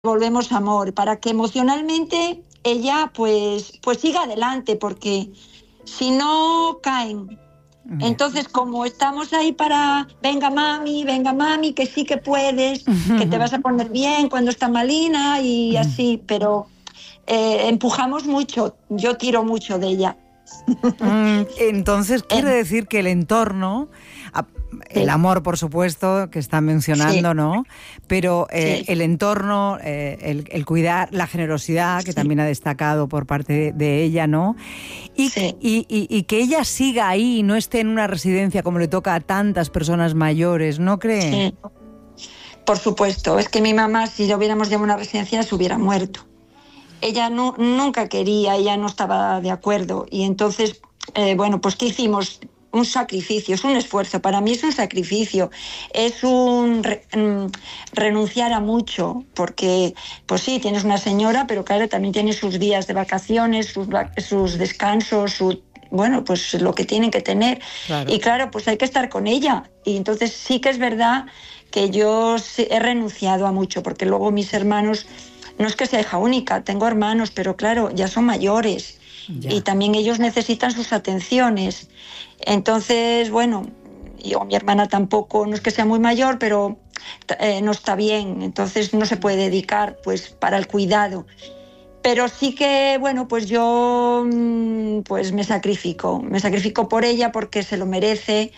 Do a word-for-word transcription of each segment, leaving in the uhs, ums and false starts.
volvemos amor, para que emocionalmente ella pues, pues siga adelante, porque si no caen. Entonces, como estamos ahí para, venga mami, venga mami, que sí que puedes, que te vas a poner bien cuando está malina y así, pero eh, empujamos mucho, yo tiro mucho de ella. Entonces, quiere decir que el entorno, el amor, por supuesto, que está mencionando, sí. ¿no? Pero eh, sí. el entorno, eh, el, el cuidar, la generosidad, que sí. también ha destacado por parte de, de ella, ¿no? Y, sí. y, y, y que ella siga ahí y no esté en una residencia como le toca a tantas personas mayores, ¿no cree? Sí. Por supuesto, es que mi mamá, si lo hubiéramos llevado a una residencia, se hubiera muerto. Ella no, nunca quería, ella no estaba de acuerdo. Y entonces, eh, bueno, pues ¿qué hicimos? Un sacrificio, es un esfuerzo. Para mí es un sacrificio. Es un re, renunciar a mucho, porque, pues sí, tienes una señora, pero claro, también tiene sus días de vacaciones, sus, sus descansos, su, bueno, pues lo que tienen que tener. Claro. Y claro, pues hay que estar con ella. Y entonces sí que es verdad que yo he renunciado a mucho, porque luego mis hermanos... No es que sea hija única, tengo hermanos, pero claro, ya son mayores ya. Y también ellos necesitan sus atenciones. Entonces, bueno, yo, mi hermana tampoco, no es que sea muy mayor, pero eh, no está bien, entonces no se puede dedicar pues para el cuidado. Pero sí que, bueno, pues yo pues me sacrifico, me sacrifico por ella porque se lo merece.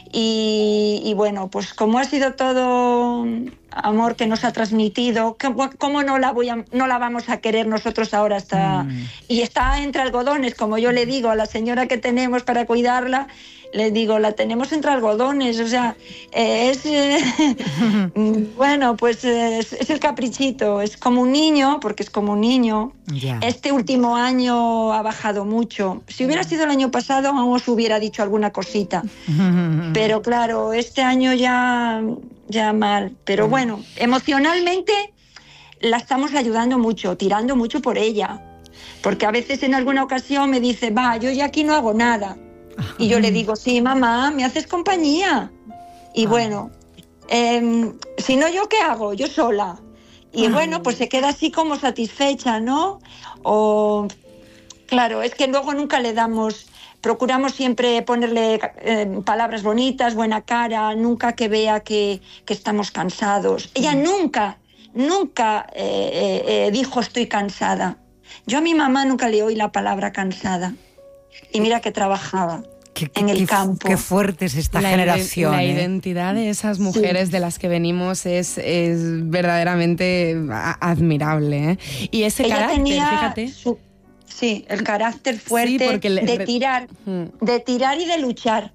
Y, y bueno, pues como ha sido todo amor que nos ha transmitido, ¿cómo no la, voy a, no la vamos a querer nosotros ahora? Hasta, mm. Y está entre algodones, como yo le digo a la señora que tenemos para cuidarla, le digo, la tenemos entre algodones, o sea, eh, es, eh, bueno, pues eh, es, es el caprichito, es como un niño, porque es como un niño. Yeah. Este último año ha bajado mucho. Si hubiera sido el año pasado, aún os hubiera dicho alguna cosita. Pero claro, este año ya, ya mal. Pero bueno, emocionalmente la estamos ayudando mucho, tirando mucho por ella. Porque a veces en alguna ocasión me dice, va, yo ya aquí no hago nada. Y yo le digo, sí, mamá, me haces compañía. Y ah. bueno, eh, si no, ¿yo qué hago? Yo sola. Y ah. bueno, pues se queda así como satisfecha, ¿no? O, claro, es que luego nunca le damos... Procuramos siempre ponerle eh, palabras bonitas, buena cara, nunca que vea que, que estamos cansados. Ella mm. nunca, nunca eh, eh, dijo estoy cansada. Yo a mi mamá nunca le oí la palabra cansada. Y mira que trabajaba qué, en el qué, campo. Qué fuerte es esta la generación. La ¿eh? identidad de esas mujeres sí. de las que venimos es, es verdaderamente admirable. ¿eh? Y ese Ella carácter, tenía fíjate... Su, sí, el carácter fuerte sí, le, de tirar, hmm. de tirar y de luchar.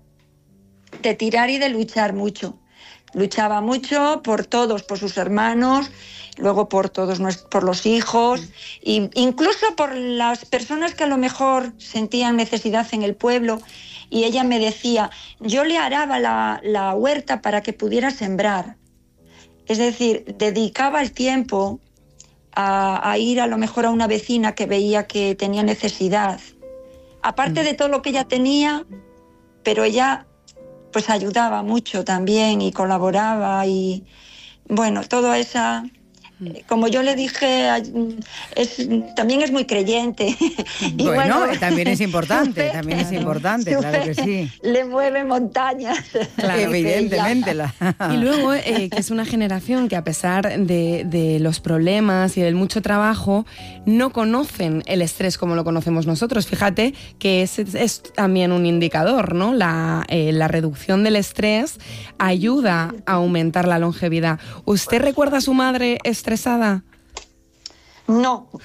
De tirar y de luchar mucho. Luchaba mucho por todos, por sus hermanos, luego por todos por los hijos, e incluso por las personas que a lo mejor sentían necesidad en el pueblo. Y ella me decía, yo le araba la, la huerta para que pudiera sembrar. Es decir, dedicaba el tiempo a, a ir a lo mejor a una vecina que veía que tenía necesidad. Aparte mm. de todo lo que ella tenía, pero ella... pues ayudaba mucho también y colaboraba y bueno, toda esa... Como yo le dije, es, también es muy creyente. Y bueno, bueno, también es importante, fe, también es importante, claro que sí. Le mueve montañas. Claro, evidentemente. La... Y luego, eh, que es una generación que a pesar de, de los problemas y del mucho trabajo, no conocen el estrés como lo conocemos nosotros. Fíjate que es, es también un indicador, ¿no? La, eh, la reducción del estrés ayuda a aumentar la longevidad. ¿Usted recuerda a su madre estresada? No.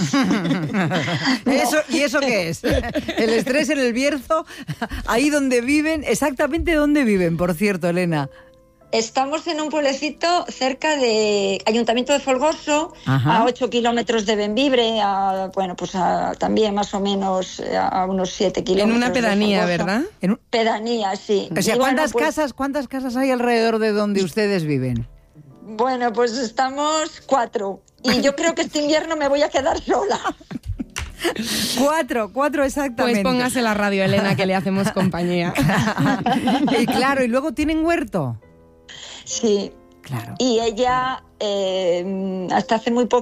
¿Eso, ¿Y eso qué es? El estrés en el Bierzo, ahí donde viven, exactamente dónde viven, por cierto, Elena. Estamos en un pueblecito cerca de Ayuntamiento de Folgoso, ajá, a ocho kilómetros de Bembibre, a, bueno, pues a, también más o menos a unos siete kilómetros. En una pedanía, ¿verdad? En un... Pedanía, sí. O sea, ¿cuántas, bueno, pues... casas, ¿cuántas casas hay alrededor de donde ustedes viven? Bueno, pues estamos cuatro. Y yo creo que este invierno me voy a quedar sola. Cuatro, cuatro exactamente. Pues póngase la radio, Elena, que le hacemos compañía. Y claro, ¿y luego tienen huerto? Sí. Claro. Y ella eh, hasta hace muy poco